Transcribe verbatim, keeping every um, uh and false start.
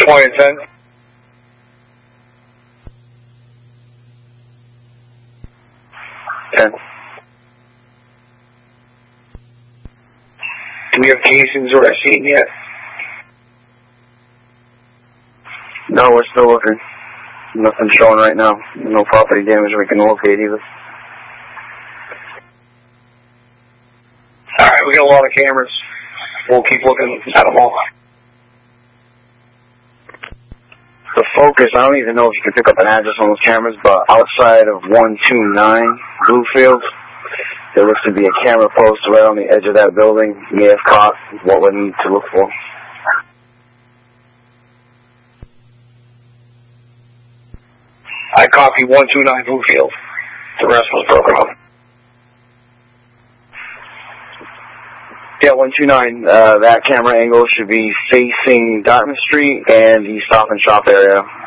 point and ten. ten. Do we have casings or a scene yet? No, we're still looking. Nothing showing right now. No property damage we can locate either. Alright, we got a lot of cameras. We'll keep looking at them all. The focus, I don't even know if you can pick up an address on those cameras, but outside of one two nine Bluefield, there looks to be a camera post right on the edge of that building. May have caught what we need to look for. I copy one two nine Bluefield. The rest was broken up. Yeah, one two nine, uh, that camera angle should be facing Dartmouth Street and the Stop and Shop area.